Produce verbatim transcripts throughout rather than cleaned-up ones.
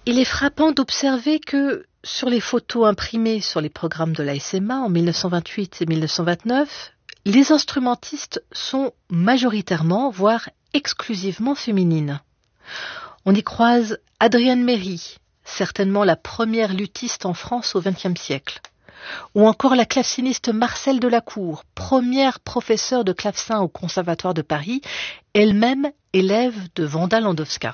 Il est frappant d'observer que sur les photos imprimées sur les programmes de l'A S M A en mille neuf cent vingt-huit et mille neuf cent vingt-neuf, les instrumentistes sont majoritairement, voire exclusivement féminines. On y croise Adrienne Méry, certainement la première luthiste en France au vingtième siècle, ou encore la claveciniste Marcelle Delacour, première professeure de clavecin au Conservatoire de Paris, elle-même élève de Wanda Landowska.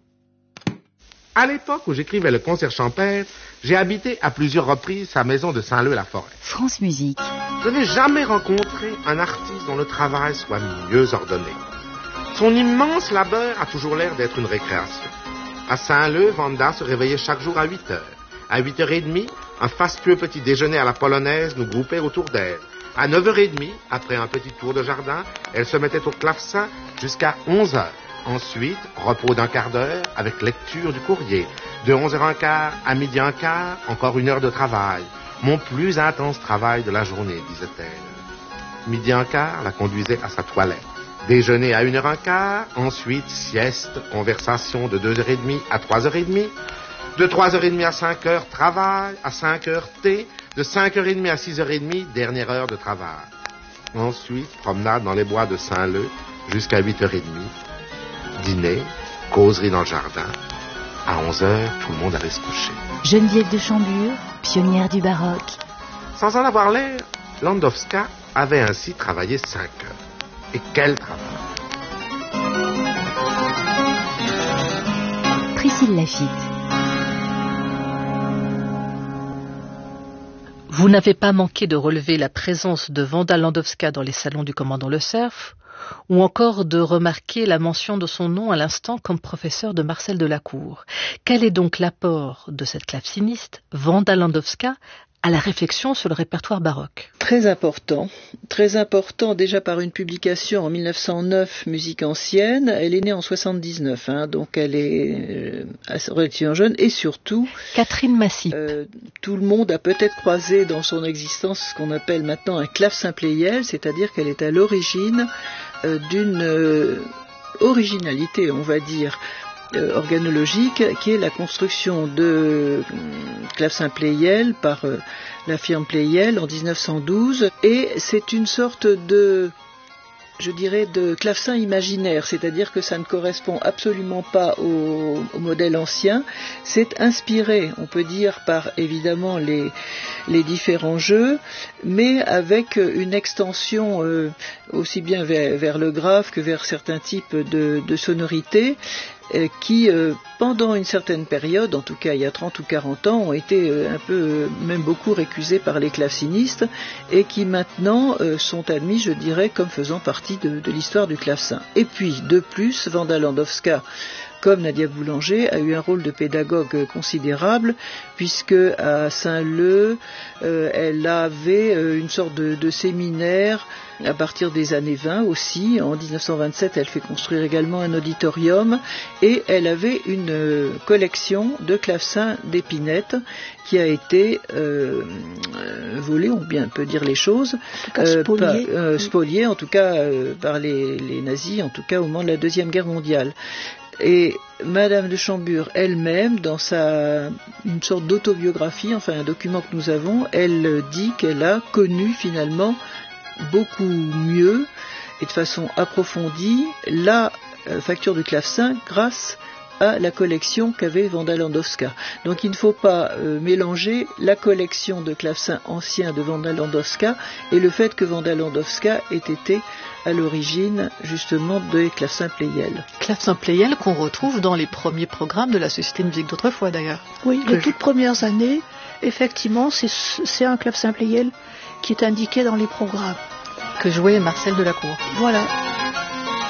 À l'époque où j'écrivais le concert champêtre, j'ai habité à plusieurs reprises sa maison de Saint-Leu-la-Forêt. France Musique. Je n'ai jamais rencontré un artiste dont le travail soit mieux ordonné. Son immense labeur a toujours l'air d'être une récréation. À Saint-Leu, Wanda se réveillait chaque jour à huit heures. À huit heures trente, un fastueux petit déjeuner à la polonaise nous groupait autour d'elle. À neuf heures trente, après un petit tour de jardin, elle se mettait au clavecin jusqu'à onze heures. Ensuite, repos d'un quart d'heure avec lecture du courrier. De onze heures quinze à midi un quart, encore une heure de travail. Mon plus intense travail de la journée, disait-elle. Midi un quart la conduisait à sa toilette. Déjeuner à une heure quinze, ensuite sieste, conversation de deux heures trente à trois heures trente. De trois heures trente à cinq heures, travail. À cinq heures, thé. De cinq heures trente à six heures trente, dernière heure de travail. Ensuite, promenade dans les bois de Saint-Leu jusqu'à huit heures trente. Dîner, causerie dans le jardin. À onze heures, tout le monde allait se coucher. Geneviève de Chambure, pionnière du baroque. Sans en avoir l'air, Landowska avait ainsi travaillé cinq heures. Et quel travail! Priscille Lafitte. Vous n'avez pas manqué de relever la présence de Wanda Landowska dans les salons du commandant Le Cerf, ou encore de remarquer la mention de son nom à l'instant comme professeur de Marcelle Delacour. Quel est donc l'apport de cette claveciniste, Wanda Landowska, à la réflexion sur le répertoire baroque? Très important, très important déjà par une publication en mille neuf cent neuf, Musique ancienne. Elle est née en soixante-dix-neuf, hein, donc elle est euh, relativement jeune, et surtout... Catherine Massy. Euh, tout le monde a peut-être croisé dans son existence ce qu'on appelle maintenant un clavecin Pleyel, c'est-à-dire qu'elle est à l'origine euh, d'une euh, originalité, on va dire, Euh, organologique, qui est la construction de euh, clavecin Pleyel par euh, la firme Pleyel en dix-neuf cent douze, et c'est une sorte de, je dirais, de clavecin imaginaire, c'est-à-dire que ça ne correspond absolument pas au, au modèle ancien. C'est inspiré, on peut dire, par évidemment les, les différents jeux, mais avec une extension euh, aussi bien vers, vers le grave que vers certains types de, de sonorités, qui, euh, pendant une certaine période, en tout cas il y a trente ou quarante ans, ont été euh, un peu, euh, même beaucoup récusés par les clavecinistes, et qui maintenant euh, sont admis, je dirais, comme faisant partie de, de l'histoire du clavecin. Et puis, de plus, Wanda Landowska, comme Nadia Boulanger, a eu un rôle de pédagogue considérable, puisque à Saint-Leu, euh, elle avait euh, une sorte de, de séminaire à partir des années vingt aussi. En dix-neuf cent vingt-sept, elle fait construire également un auditorium, et elle avait une euh, collection de clavecins d'Épinette qui a été euh, euh, volée, on bien peut dire les choses, euh, spoliée, par, euh, spoliée en tout cas euh, par les, les nazis, en tout cas au moment de la Deuxième Guerre mondiale. Et Madame de Chambure elle-même, dans sa une sorte d'autobiographie, enfin un document que nous avons, elle dit qu'elle a connu finalement beaucoup mieux et de façon approfondie la euh, facture du clavecin grâce à la collection qu'avait Wanda Landowska. Donc il ne faut pas euh, mélanger la collection de clavecins anciens de Wanda Landowska et le fait que Wanda Landowska ait été à l'origine justement des clavecins Pleyel. Clavecin Pleyel qu'on retrouve dans les premiers programmes de la Société de musique d'autrefois d'ailleurs. Oui, que les je... toutes premières années, effectivement, c'est, c'est un clavecin Pleyel qui est indiqué dans les programmes. Que jouait Marcelle Delacour. Voilà.